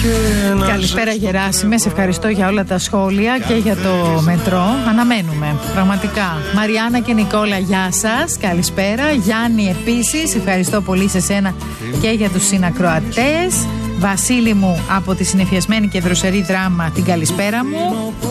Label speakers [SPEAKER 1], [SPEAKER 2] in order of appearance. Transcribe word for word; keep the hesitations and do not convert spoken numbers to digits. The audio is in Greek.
[SPEAKER 1] Καλησπέρα Γεράσιμε, σε ευχαριστώ για όλα τα σχόλια και για το μετρό. Αναμένουμε, πραγματικά. Μαριάννα και Νικόλα, γεια σας, καλησπέρα. Γιάννη επίσης, ευχαριστώ πολύ σε σένα και για τους συνακροατές. Βασίλη μου από τη συνεφιασμένη και δροσερή δράμα, την καλησπέρα μου.